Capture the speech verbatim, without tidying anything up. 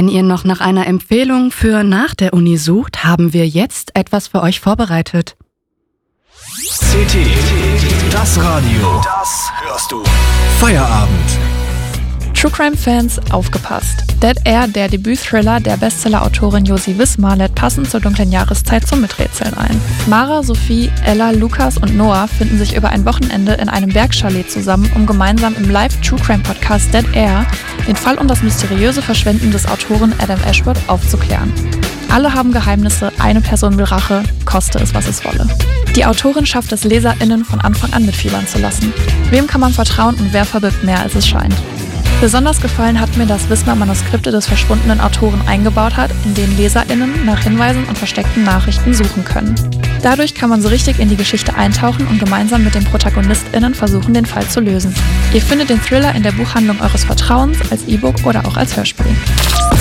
Wenn ihr noch nach einer Empfehlung für nach der Uni sucht, haben wir jetzt etwas für euch vorbereitet. C T, das Radio, das hörst du. Feierabend. True Crime-Fans, aufgepasst! Dead Air, der Debüt-Thriller der Bestseller-Autorin Josie Wismar, lädt passend zur dunklen Jahreszeit zum Miträtseln ein. Mara, Sophie, Ella, Lukas und Noah finden sich über ein Wochenende in einem Bergchalet zusammen, um gemeinsam im Live-True-Crime-Podcast Dead Air den Fall um das mysteriöse Verschwinden des Autoren Adam Ashworth aufzuklären. Alle haben Geheimnisse, eine Person will Rache, koste es, was es wolle. Die Autorin schafft es, LeserInnen von Anfang an mitfiebern zu lassen. Wem kann man vertrauen und wer verbirgt mehr, als es scheint? Besonders gefallen hat mir, dass Wismar Manuskripte des verschwundenen Autoren eingebaut hat, in denen LeserInnen nach Hinweisen und versteckten Nachrichten suchen können. Dadurch kann man so richtig in die Geschichte eintauchen und gemeinsam mit den ProtagonistInnen versuchen, den Fall zu lösen. Ihr findet den Thriller in der Buchhandlung eures Vertrauens, als E-Book oder auch als Hörspiel.